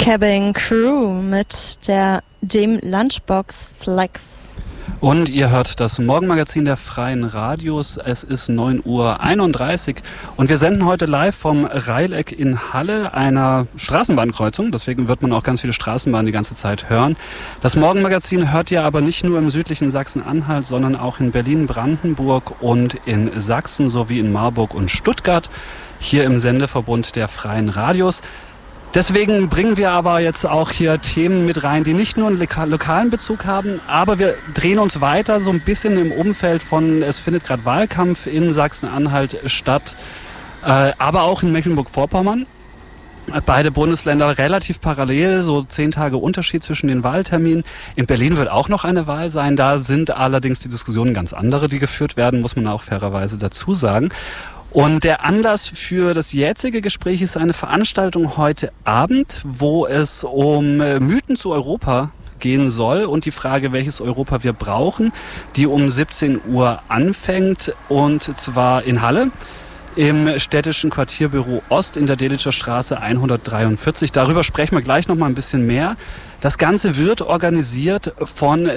Cabin Crew mit dem Lunchbox Flex. Und ihr hört das Morgenmagazin der Freien Radios. Es ist 9:31 Uhr und wir senden heute live vom Reileck in Halle, einer Straßenbahnkreuzung. Deswegen wird man auch ganz viele Straßenbahnen die ganze Zeit hören. Das Morgenmagazin hört ihr aber nicht nur im südlichen Sachsen-Anhalt, sondern auch in Berlin, Brandenburg und in Sachsen sowie in Marburg und Stuttgart, hier im Sendeverbund der Freien Radios. Deswegen bringen wir aber jetzt auch hier Themen mit rein, die nicht nur einen lokalen Bezug haben, aber wir drehen uns weiter so ein bisschen im Umfeld von, es findet gerade Wahlkampf in Sachsen-Anhalt statt, aber auch in Mecklenburg-Vorpommern. Beide Bundesländer relativ parallel, so 10 Tage Unterschied zwischen den Wahlterminen. In Berlin wird auch noch eine Wahl sein, da sind allerdings die Diskussionen ganz andere, die geführt werden, muss man auch fairerweise dazu sagen. Und der Anlass für das jetzige Gespräch ist eine Veranstaltung heute Abend, wo es um Mythen zu Europa gehen soll und die Frage, welches Europa wir brauchen, die um 17 Uhr anfängt, und zwar in Halle im städtischen Quartierbüro Ost in der Delitzscher Straße 143. Darüber sprechen wir gleich noch mal ein bisschen mehr. Das Ganze wird organisiert von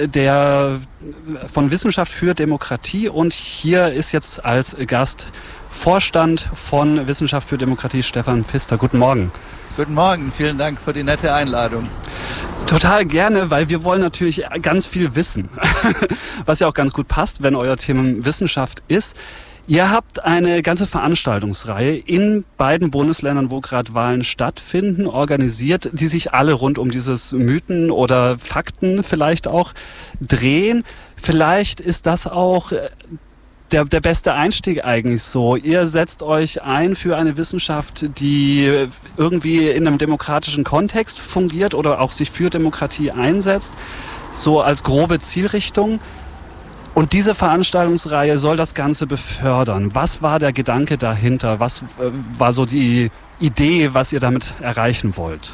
Wissenschaft für Demokratie, und hier ist jetzt als Gast Vorstand von Wissenschaft für Demokratie Stefan Pfister. Guten Morgen. Guten Morgen, vielen Dank für die nette Einladung. Total gerne, weil wir wollen natürlich ganz viel wissen, was ja auch ganz gut passt, wenn euer Thema Wissenschaft ist. Ihr habt eine ganze Veranstaltungsreihe in beiden Bundesländern, wo gerade Wahlen stattfinden, organisiert, die sich alle rund um dieses Mythen oder Fakten vielleicht auch drehen. Vielleicht ist das auch der beste Einstieg eigentlich so. Ihr setzt euch ein für eine Wissenschaft, die irgendwie in einem demokratischen Kontext fungiert oder auch sich für Demokratie einsetzt, so als grobe Zielrichtung. Und diese Veranstaltungsreihe soll das Ganze befördern. Was war der Gedanke dahinter? Was war so die Idee, was ihr damit erreichen wollt?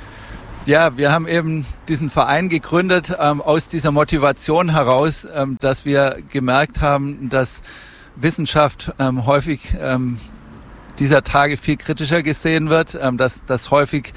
Ja, wir haben eben diesen Verein gegründet aus dieser Motivation heraus, dass wir gemerkt haben, dass Wissenschaft häufig dieser Tage viel kritischer gesehen wird, dass häufig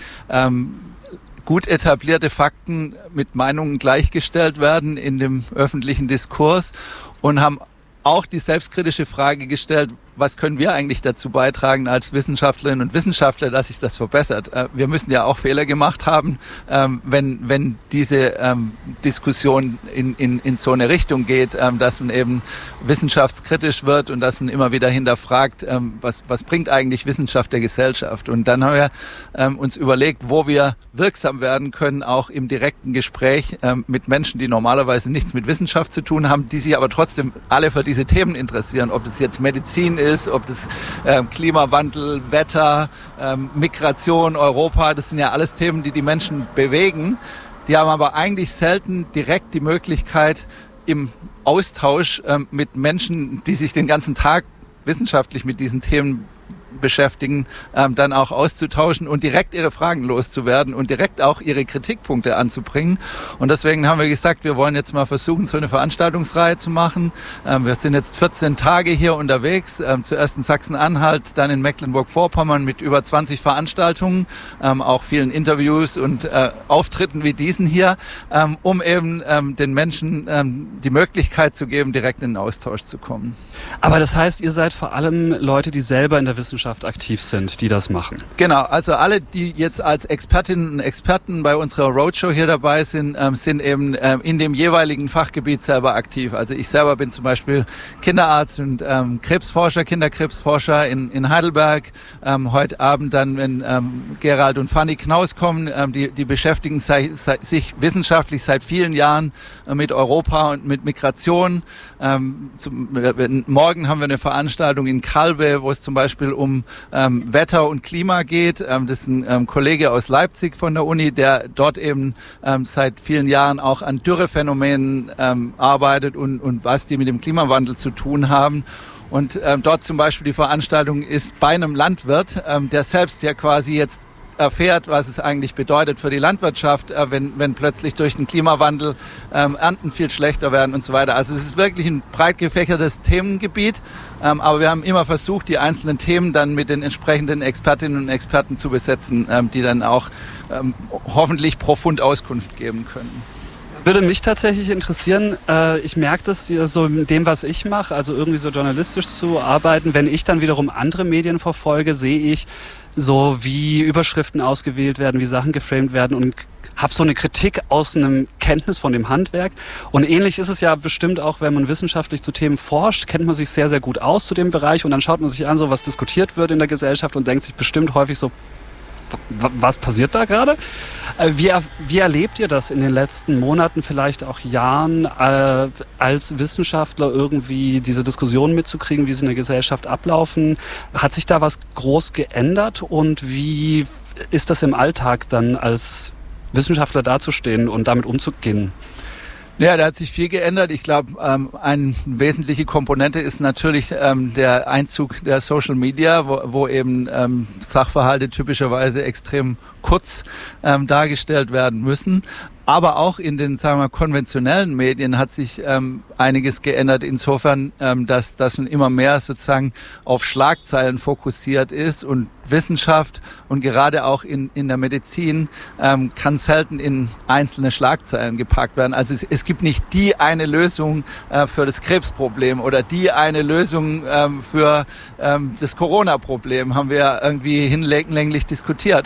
gut etablierte Fakten mit Meinungen gleichgestellt werden in dem öffentlichen Diskurs, und haben auch die selbstkritische Frage gestellt, was können wir eigentlich dazu beitragen als Wissenschaftlerinnen und Wissenschaftler, dass sich das verbessert. Wir müssen ja auch Fehler gemacht haben, wenn diese Diskussion in so eine Richtung geht, dass man eben wissenschaftskritisch wird und dass man immer wieder hinterfragt, was bringt eigentlich Wissenschaft der Gesellschaft. Und dann haben wir uns überlegt, wo wir wirksam werden können, auch im direkten Gespräch mit Menschen, die normalerweise nichts mit Wissenschaft zu tun haben, die sich aber trotzdem alle für diese Themen interessieren, ob das jetzt Medizin ist, ob das Klimawandel, Wetter, Migration, Europa, das sind ja alles Themen, die die Menschen bewegen. Die haben aber eigentlich selten direkt die Möglichkeit, im Austausch mit Menschen, die sich den ganzen Tag wissenschaftlich mit diesen Themen beschäftigen, dann auch auszutauschen und direkt ihre Fragen loszuwerden und direkt auch ihre Kritikpunkte anzubringen. Und deswegen haben wir gesagt, wir wollen jetzt mal versuchen, so eine Veranstaltungsreihe zu machen. Wir sind jetzt 14 Tage hier unterwegs, zuerst in Sachsen-Anhalt, dann in Mecklenburg-Vorpommern mit über 20 Veranstaltungen, auch vielen Interviews und Auftritten wie diesen hier, um eben den Menschen die Möglichkeit zu geben, direkt in den Austausch zu kommen. Aber das heißt, ihr seid vor allem Leute, die selber in der Wissenschaft aktiv sind, die das machen. Genau, also alle, die jetzt als Expertinnen und Experten bei unserer Roadshow hier dabei sind, sind eben in dem jeweiligen Fachgebiet selber aktiv. Also ich selber bin zum Beispiel Kinderarzt und Krebsforscher, Kinderkrebsforscher in Heidelberg. Heute Abend dann, wenn Gerald und Fanny Knaus kommen, die beschäftigen sich wissenschaftlich seit vielen Jahren mit Europa und mit Migration. Morgen haben wir eine Veranstaltung in Kalbe, wo es zum Beispiel um Wetter und Klima geht. Das ist ein Kollege aus Leipzig von der Uni, der dort eben seit vielen Jahren auch an Dürrephänomenen arbeitet und was die mit dem Klimawandel zu tun haben. Und dort zum Beispiel die Veranstaltung ist bei einem Landwirt, der selbst ja quasi jetzt erfährt, was es eigentlich bedeutet für die Landwirtschaft, wenn plötzlich durch den Klimawandel Ernten viel schlechter werden und so weiter. Also es ist wirklich ein breit gefächertes Themengebiet, aber wir haben immer versucht, die einzelnen Themen dann mit den entsprechenden Expertinnen und Experten zu besetzen, die dann auch hoffentlich profund Auskunft geben können. Würde mich tatsächlich interessieren, ich merke das so in dem, was ich mache, also irgendwie so journalistisch zu arbeiten. Wenn ich dann wiederum andere Medien verfolge, sehe ich so, wie Überschriften ausgewählt werden, wie Sachen geframed werden und habe so eine Kritik aus einem Kenntnis von dem Handwerk. Und ähnlich ist es ja bestimmt auch, wenn man wissenschaftlich zu Themen forscht, kennt man sich sehr, sehr gut aus zu dem Bereich und dann schaut man sich an, so was diskutiert wird in der Gesellschaft und denkt sich bestimmt häufig so, was passiert da gerade? Wie erlebt ihr das in den letzten Monaten, vielleicht auch Jahren, als Wissenschaftler irgendwie diese Diskussionen mitzukriegen, wie sie in der Gesellschaft ablaufen? Hat sich da was groß geändert und wie ist das im Alltag dann als Wissenschaftler dazustehen und damit umzugehen? Ja, da hat sich viel geändert. Ich glaube, eine wesentliche Komponente ist natürlich der Einzug der Social Media, wo eben Sachverhalte typischerweise extrem kurz dargestellt werden müssen. Aber auch in den, sagen wir mal, konventionellen Medien hat sich einiges geändert. Insofern, dass das immer mehr sozusagen auf Schlagzeilen fokussiert ist und Wissenschaft und gerade auch in der Medizin kann selten in einzelne Schlagzeilen gepackt werden. Also es gibt nicht die eine Lösung für das Krebsproblem oder die eine Lösung für das Corona-Problem, haben wir irgendwie hinlänglich diskutiert.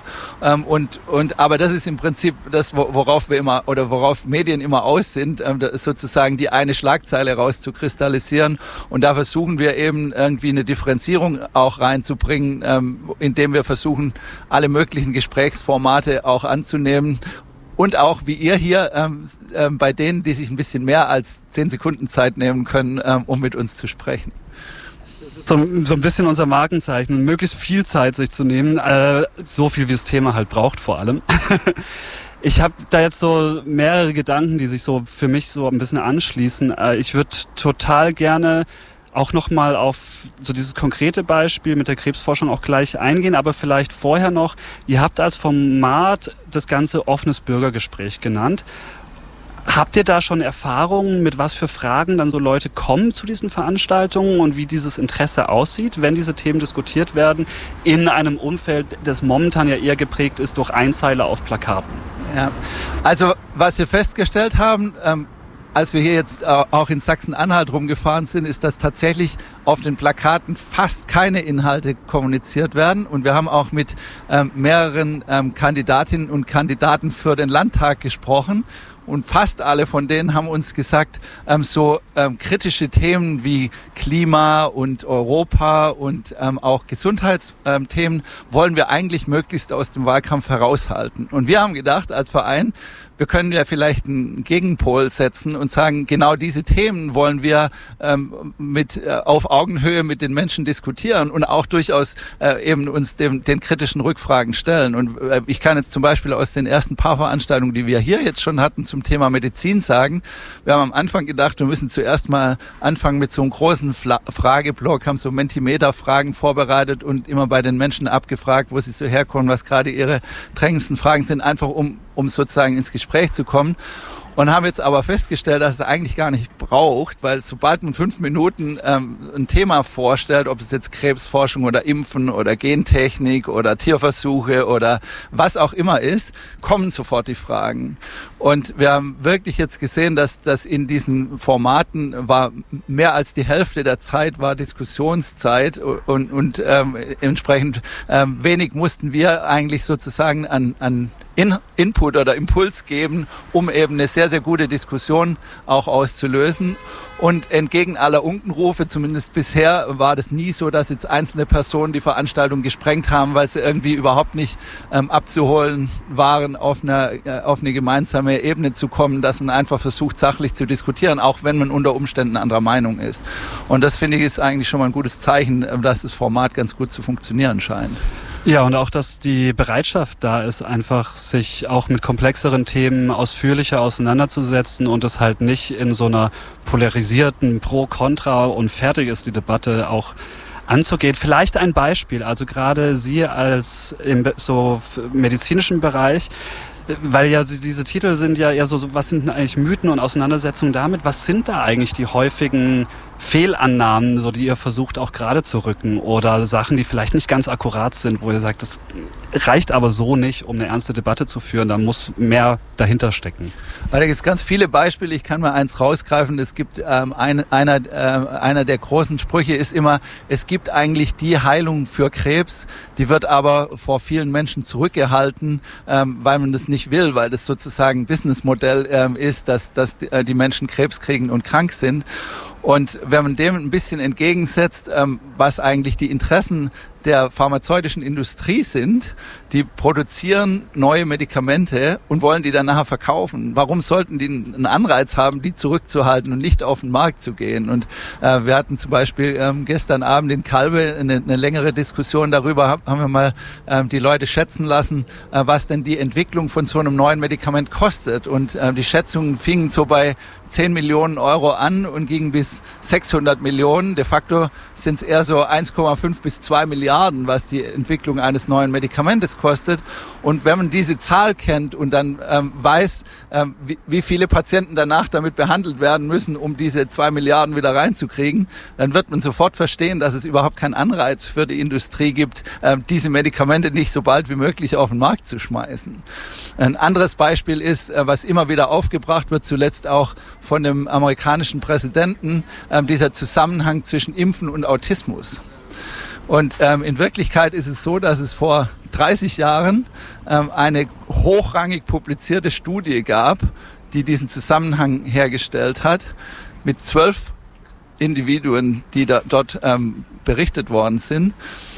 Aber das ist im Prinzip das, worauf wir immer oder worauf Medien immer aus sind, sozusagen die eine Schlagzeile rauszukristallisieren. Und da versuchen wir eben irgendwie eine Differenzierung auch reinzubringen, indem wir versuchen, alle möglichen Gesprächsformate auch anzunehmen. Und auch wie ihr hier bei denen, die sich ein bisschen mehr als 10 Sekunden Zeit nehmen können, um mit uns zu sprechen. So ein bisschen unser Markenzeichen, möglichst viel Zeit sich zu nehmen, so viel wie das Thema halt braucht vor allem. Ich habe da jetzt so mehrere Gedanken, die sich so für mich so ein bisschen anschließen. Ich würde total gerne auch nochmal auf so dieses konkrete Beispiel mit der Krebsforschung auch gleich eingehen, aber vielleicht vorher noch, ihr habt als Format das Ganze offenes Bürgergespräch genannt. Habt ihr da schon Erfahrungen, mit was für Fragen dann so Leute kommen zu diesen Veranstaltungen und wie dieses Interesse aussieht, wenn diese Themen diskutiert werden, in einem Umfeld, das momentan ja eher geprägt ist durch Einzeiler auf Plakaten? Ja, also was wir festgestellt haben, als wir hier jetzt auch in Sachsen-Anhalt rumgefahren sind, ist, dass tatsächlich auf den Plakaten fast keine Inhalte kommuniziert werden. Und wir haben auch mit mehreren Kandidatinnen und Kandidaten für den Landtag gesprochen. Und fast alle von denen haben uns gesagt, kritische Themen wie Klima und Europa und auch Gesundheitsthemen wollen wir eigentlich möglichst aus dem Wahlkampf heraushalten. Und wir haben gedacht, als Verein, wir können ja vielleicht einen Gegenpol setzen und sagen, genau diese Themen wollen wir auf Augenhöhe mit den Menschen diskutieren und auch durchaus eben uns den kritischen Rückfragen stellen. Und ich kann jetzt zum Beispiel aus den ersten paar Veranstaltungen, die wir hier jetzt schon hatten zum Thema Medizin sagen, wir haben am Anfang gedacht, wir müssen zuerst mal anfangen mit so einem großen Frageblock, haben so Mentimeter-Fragen vorbereitet und immer bei den Menschen abgefragt, wo sie so herkommen, was gerade ihre drängendsten Fragen sind, einfach um sozusagen ins Gespräch zu kommen. Und haben jetzt aber festgestellt, dass es eigentlich gar nicht braucht, weil sobald man 5 Minuten ein Thema vorstellt, ob es jetzt Krebsforschung oder Impfen oder Gentechnik oder Tierversuche oder was auch immer ist, kommen sofort die Fragen. Und wir haben wirklich jetzt gesehen, dass in diesen Formaten war mehr als die Hälfte der Zeit war Diskussionszeit und entsprechend wenig mussten wir eigentlich sozusagen an Input oder Impuls geben, um eben eine sehr, sehr gute Diskussion auch auszulösen. Und entgegen aller Unkenrufe, zumindest bisher, war das nie so, dass jetzt einzelne Personen die Veranstaltung gesprengt haben, weil sie irgendwie überhaupt nicht abzuholen waren, auf eine gemeinsame Ebene zu kommen, dass man einfach versucht, sachlich zu diskutieren, auch wenn man unter Umständen anderer Meinung ist. Und das, finde ich, ist eigentlich schon mal ein gutes Zeichen, dass das Format ganz gut zu funktionieren scheint. Ja, und auch, dass die Bereitschaft da ist, einfach sich auch mit komplexeren Themen ausführlicher auseinanderzusetzen und es halt nicht in so einer polarisierten Pro-Kontra und fertig ist die Debatte auch anzugehen. Vielleicht ein Beispiel, also gerade Sie als im so medizinischen Bereich, weil ja diese Titel sind ja eher so, was sind denn eigentlich Mythen und Auseinandersetzungen damit? Was sind da eigentlich die häufigen Fehlannahmen, so die ihr versucht auch gerade zu rücken, oder Sachen, die vielleicht nicht ganz akkurat sind, wo ihr sagt, das reicht aber so nicht, um eine ernste Debatte zu führen, da muss mehr dahinter stecken? Da gibt es ganz viele Beispiele, ich kann mal eins rausgreifen. Es gibt einer der großen Sprüche ist immer, es gibt eigentlich die Heilung für Krebs, die wird aber vor vielen Menschen zurückgehalten, weil man das nicht will, weil das sozusagen ein Businessmodell ist, dass die Menschen Krebs kriegen und krank sind. Und wenn man dem ein bisschen entgegensetzt, was eigentlich die Interessen der pharmazeutischen Industrie sind, die produzieren neue Medikamente und wollen die dann nachher verkaufen. Warum sollten die einen Anreiz haben, die zurückzuhalten und nicht auf den Markt zu gehen? Und wir hatten zum Beispiel gestern Abend in Kalbe eine längere Diskussion darüber, haben wir mal die Leute schätzen lassen, was denn die Entwicklung von so einem neuen Medikament kostet. Und die Schätzungen fingen so bei 10 Millionen Euro an und gingen bis 600 Millionen. De facto sind es eher so 1,5 bis 2 Milliarden, was die Entwicklung eines neuen Medikamentes kostet. Und wenn man diese Zahl kennt und dann weiß, wie viele Patienten danach damit behandelt werden müssen, um diese 2 Milliarden wieder reinzukriegen, dann wird man sofort verstehen, dass es überhaupt keinen Anreiz für die Industrie gibt, diese Medikamente nicht so bald wie möglich auf den Markt zu schmeißen. Ein anderes Beispiel ist, was immer wieder aufgebracht wird, zuletzt auch von dem amerikanischen Präsidenten, dieser Zusammenhang zwischen Impfen und Autismus. Und in Wirklichkeit ist es so, dass es vor 30 Jahren eine hochrangig publizierte Studie gab, die diesen Zusammenhang hergestellt hat, mit 12 Individuen, die dort berichtet worden sind.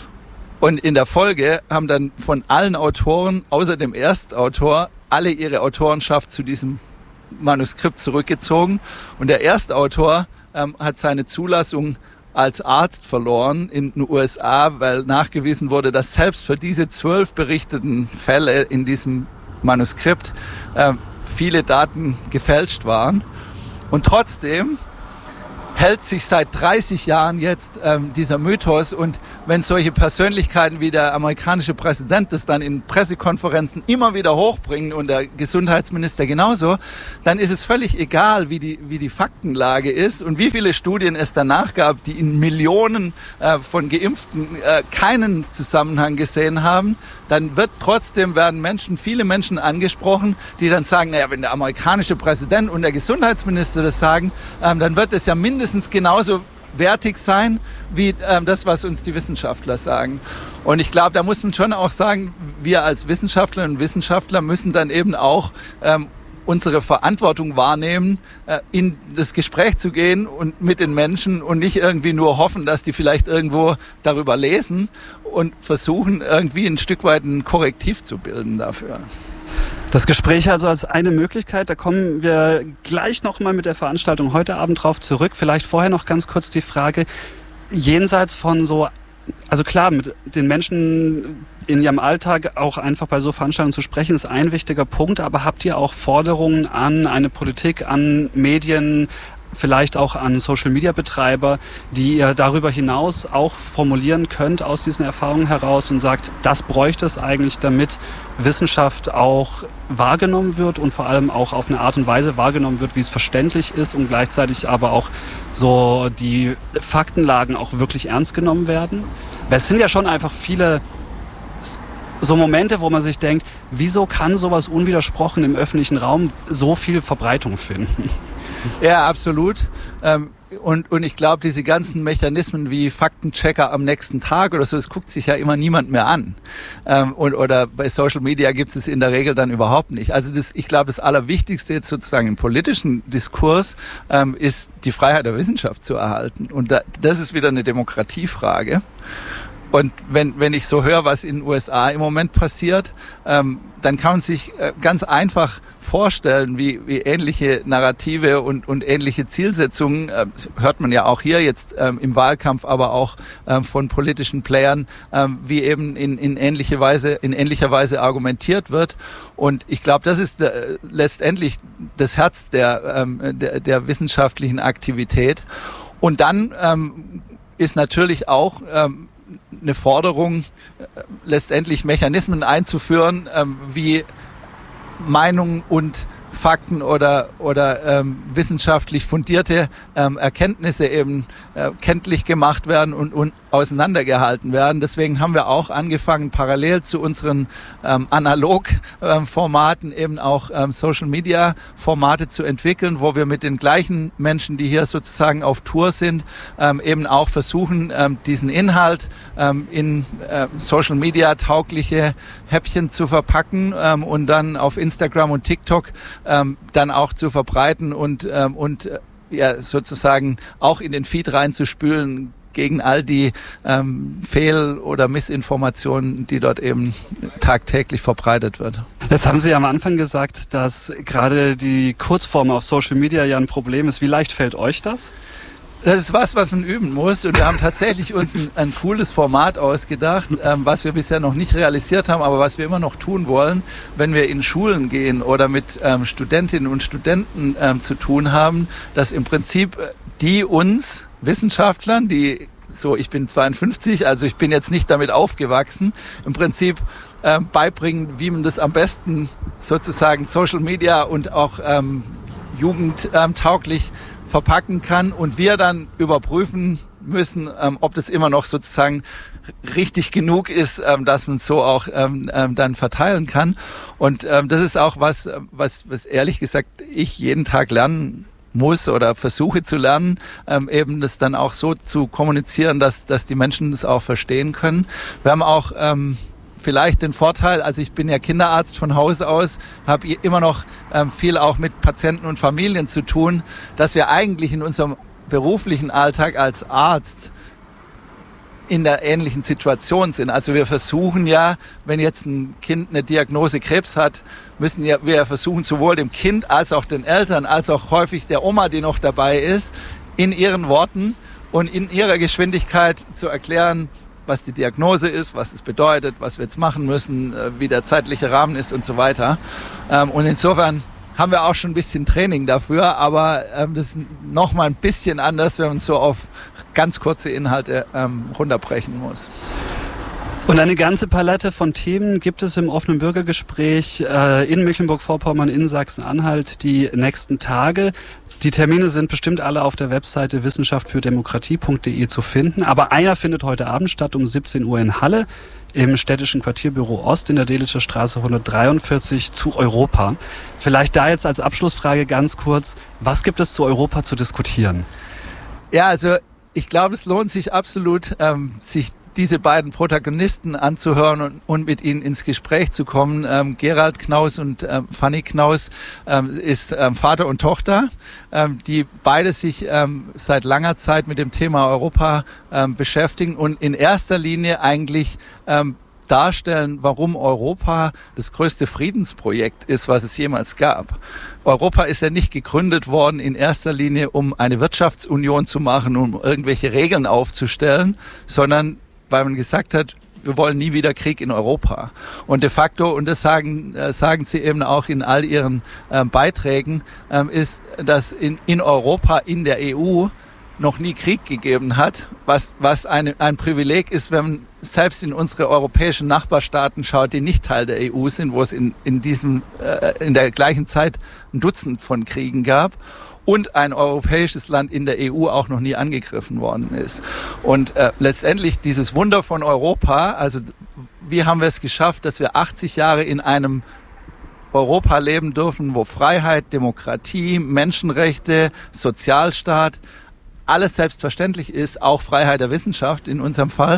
Und in der Folge haben dann von allen Autoren, außer dem Erstautor, alle ihre Autorenschaft zu diesem Manuskript zurückgezogen. Und der Erstautor hat seine Zulassung als Arzt verloren in den USA, weil nachgewiesen wurde, dass selbst für diese 12 berichteten Fälle in diesem Manuskript viele Daten gefälscht waren. Und trotzdem hält sich seit 30 Jahren jetzt dieser Mythos, und wenn solche Persönlichkeiten wie der amerikanische Präsident das dann in Pressekonferenzen immer wieder hochbringen und der Gesundheitsminister genauso, dann ist es völlig egal, wie die Faktenlage ist und wie viele Studien es danach gab, die in Millionen von Geimpften keinen Zusammenhang gesehen haben. Dann werden viele Menschen angesprochen, die dann sagen, naja, wenn der amerikanische Präsident und der Gesundheitsminister das sagen, dann wird es ja mindestens genauso wertig sein, wie das, was uns die Wissenschaftler sagen. Und ich glaube, da muss man schon auch sagen, wir als Wissenschaftlerinnen und Wissenschaftler müssen dann eben auch unsere Verantwortung wahrnehmen, in das Gespräch zu gehen und mit den Menschen und nicht irgendwie nur hoffen, dass die vielleicht irgendwo darüber lesen, und versuchen irgendwie ein Stück weit ein Korrektiv zu bilden dafür. Das Gespräch also als eine Möglichkeit, da kommen wir gleich nochmal mit der Veranstaltung heute Abend drauf zurück. Vielleicht vorher noch ganz kurz die Frage, jenseits von so, also klar, mit den Menschen in ihrem Alltag auch einfach bei so Veranstaltungen zu sprechen, ist ein wichtiger Punkt, aber habt ihr auch Forderungen an eine Politik, an Medien, vielleicht auch an Social-Media-Betreiber, die ihr darüber hinaus auch formulieren könnt aus diesen Erfahrungen heraus und sagt, das bräuchte es eigentlich, damit Wissenschaft auch wahrgenommen wird und vor allem auch auf eine Art und Weise wahrgenommen wird, wie es verständlich ist, und gleichzeitig aber auch so die Faktenlagen auch wirklich ernst genommen werden? Weil es sind ja schon einfach viele so Momente, wo man sich denkt, wieso kann sowas unwidersprochen im öffentlichen Raum so viel Verbreitung finden? Ja, absolut. Und ich glaube, diese ganzen Mechanismen wie Faktenchecker am nächsten Tag oder so, das guckt sich ja immer niemand mehr an. Oder bei Social Media gibt es in der Regel dann überhaupt nicht. Also ich glaube, das Allerwichtigste jetzt sozusagen im politischen Diskurs ist, die Freiheit der Wissenschaft zu erhalten. Und das ist wieder eine Demokratiefrage. Und wenn ich so höre, was in den USA im Moment passiert, dann kann man sich ganz einfach vorstellen, wie ähnliche Narrative und ähnliche Zielsetzungen, hört man ja auch hier jetzt im Wahlkampf, aber auch von politischen Playern, wie eben in ähnlicher Weise argumentiert wird. Und ich glaube, das ist letztendlich das Herz der wissenschaftlichen Aktivität. Und dann ist natürlich auch eine Forderung, letztendlich Mechanismen einzuführen, wie Meinungen und Fakten oder wissenschaftlich fundierte Erkenntnisse eben kenntlich gemacht werden und auseinandergehalten werden. Deswegen haben wir auch angefangen, parallel zu unseren Analog-Formaten eben auch Social-Media-Formate zu entwickeln, wo wir mit den gleichen Menschen, die hier sozusagen auf Tour sind, eben auch versuchen, diesen Inhalt in Social-Media-taugliche Häppchen zu verpacken und dann auf Instagram und TikTok dann auch zu verbreiten und sozusagen auch in den Feed reinzuspülen gegen all die Fehl- oder Missinformationen, die dort eben tagtäglich verbreitet wird. Jetzt haben Sie am Anfang gesagt, dass gerade die Kurzform auf Social Media ja ein Problem ist. Wie leicht fällt euch das? Das ist was man üben muss, und wir haben tatsächlich uns ein cooles Format ausgedacht, was wir bisher noch nicht realisiert haben, aber was wir immer noch tun wollen, wenn wir in Schulen gehen oder mit Studentinnen und Studenten zu tun haben, dass im Prinzip die uns Wissenschaftlern, die so, ich bin 52, also ich bin jetzt nicht damit aufgewachsen, im Prinzip beibringen, wie man das am besten sozusagen Social Media und auch jugendtauglich verpacken kann, und wir dann überprüfen müssen, ob das immer noch sozusagen richtig genug ist, dass man es so auch dann verteilen kann. Und das ist auch was ehrlich gesagt ich jeden Tag lernen muss oder versuche zu lernen, eben das dann auch so zu kommunizieren, dass die Menschen das auch verstehen können. Wir haben auch vielleicht den Vorteil, also ich bin ja Kinderarzt von Haus aus, habe immer noch viel auch mit Patienten und Familien zu tun, dass wir eigentlich in unserem beruflichen Alltag als Arzt in der ähnlichen Situation sind. Also wir versuchen ja, wenn jetzt ein Kind eine Diagnose Krebs hat, müssen wir versuchen, sowohl dem Kind als auch den Eltern, als auch häufig der Oma, die noch dabei ist, in ihren Worten und in ihrer Geschwindigkeit zu erklären, was die Diagnose ist, was es bedeutet, was wir jetzt machen müssen, wie der zeitliche Rahmen ist und so weiter. Und insofern haben wir auch schon ein bisschen Training dafür, aber das ist nochmal ein bisschen anders, wenn man so auf ganz kurze Inhalte runterbrechen muss. Und eine ganze Palette von Themen gibt es im offenen Bürgergespräch in Mecklenburg-Vorpommern, in Sachsen-Anhalt die nächsten Tage. Die Termine sind bestimmt alle auf der Webseite wissenschaftfürdemokratie.de zu finden. Aber einer findet heute Abend statt um 17 Uhr in Halle im städtischen Quartierbüro Ost in der Delitzscher Straße 143 zu Europa. Vielleicht da jetzt als Abschlussfrage ganz kurz, was gibt es zu Europa zu diskutieren? Ja, also ich glaube, es lohnt sich absolut, sich diese beiden Protagonisten anzuhören und mit ihnen ins Gespräch zu kommen. Gerald Knaus und Fanny Knaus ist Vater und Tochter, die beide sich seit langer Zeit mit dem Thema Europa beschäftigen und in erster Linie eigentlich darstellen, warum Europa das größte Friedensprojekt ist, was es jemals gab. Europa ist ja nicht gegründet worden in erster Linie, um eine Wirtschaftsunion zu machen, um irgendwelche Regeln aufzustellen, sondern weil man gesagt hat, wir wollen nie wieder Krieg in Europa. Und de facto, und das sagen sie eben auch in all ihren Beiträgen, ist, dass in Europa, in der EU, noch nie Krieg gegeben hat, was ein Privileg ist, wenn man selbst in unsere europäischen Nachbarstaaten schaut, die nicht Teil der EU sind, wo es in der gleichen Zeit ein Dutzend von Kriegen gab. Und ein europäisches Land in der EU auch noch nie angegriffen worden ist. Und letztendlich dieses Wunder von Europa, also wie haben wir es geschafft, dass wir 80 Jahre in einem Europa leben dürfen, wo Freiheit, Demokratie, Menschenrechte, Sozialstaat, alles selbstverständlich ist, auch Freiheit der Wissenschaft in unserem Fall.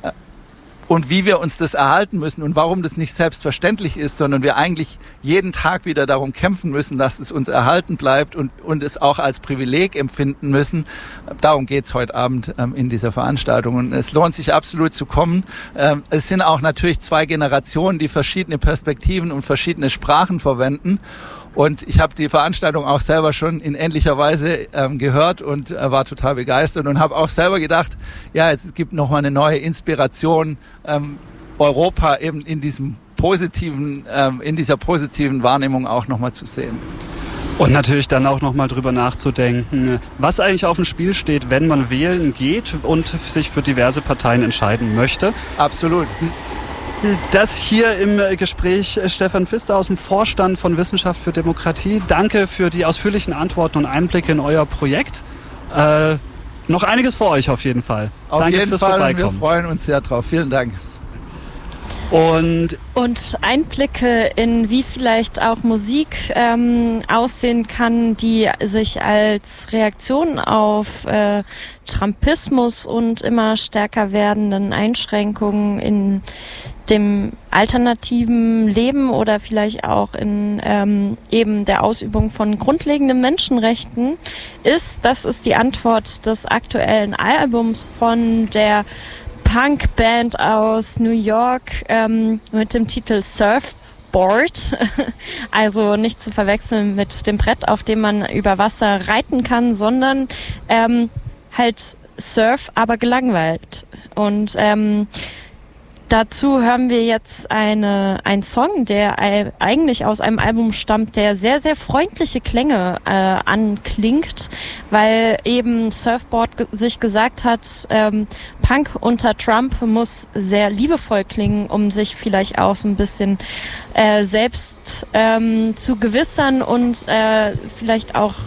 Und wie wir uns das erhalten müssen und warum das nicht selbstverständlich ist, sondern wir eigentlich jeden Tag wieder darum kämpfen müssen, dass es uns erhalten bleibt und es auch als Privileg empfinden müssen. Darum geht's heute Abend in dieser Veranstaltung. Und es lohnt sich absolut zu kommen. Es sind auch natürlich zwei Generationen, die verschiedene Perspektiven und verschiedene Sprachen verwenden. Und ich habe die Veranstaltung auch selber schon in ähnlicher Weise gehört und war total begeistert und habe auch selber gedacht, ja, es gibt nochmal eine neue Inspiration, Europa eben in dieser positiven Wahrnehmung auch nochmal zu sehen. Und natürlich dann auch nochmal drüber nachzudenken, was eigentlich auf dem Spiel steht, wenn man wählen geht und sich für diverse Parteien entscheiden möchte. Absolut. Das hier im Gespräch Stefan Pfister aus dem Vorstand von Wissenschaft für Demokratie. Danke für die ausführlichen Antworten und Einblicke in euer Projekt. Noch einiges vor euch auf jeden Fall. Danke fürs Vorbeikommen. Wir freuen uns sehr drauf. Vielen Dank. Und Einblicke in wie vielleicht auch Musik aussehen kann, die sich als Reaktion auf Trumpismus und immer stärker werdenden Einschränkungen in dem alternativen Leben oder vielleicht auch in eben der Ausübung von grundlegenden Menschenrechten ist. Das ist die Antwort des aktuellen Albums von der Punkband aus New York mit dem Titel Surfboard, also nicht zu verwechseln mit dem Brett, auf dem man über Wasser reiten kann, sondern halt Surf, aber gelangweilt. Und dazu hören wir jetzt einen Song, der eigentlich aus einem Album stammt, der sehr, sehr freundliche Klänge anklingt, weil eben Surfboard sich gesagt hat, Punk unter Trump muss sehr liebevoll klingen, um sich vielleicht auch so ein bisschen selbst zu gewissern und vielleicht auch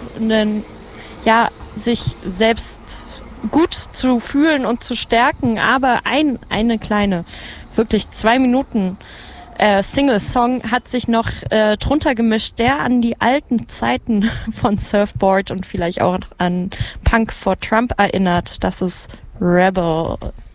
sich selbst gut zu fühlen und zu stärken, aber eine kleine, wirklich 2 Minuten Single-Song hat sich noch drunter gemischt, der an die alten Zeiten von Surfboard und vielleicht auch an Punk for Trump erinnert. Das ist Rebel.